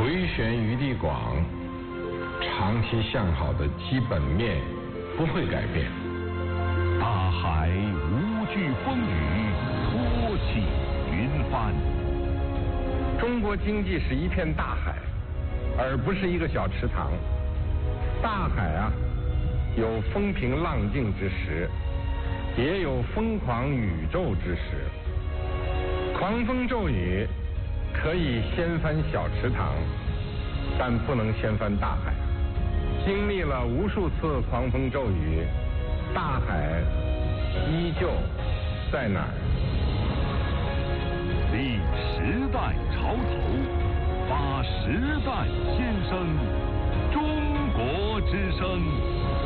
回旋余地广，长期向好的基本面不会改变。 大海无惧风雨，托起云帆。 中国经济是一片大海，而不是一个小池塘。大海啊，有风平浪静之时，也有疯狂宇宙之时。狂风骤雨可以掀翻小池塘，但不能掀翻大海。经历了无数次狂风骤雨，大海依旧在哪儿？ 立时代潮头，发时代先声，中国之声。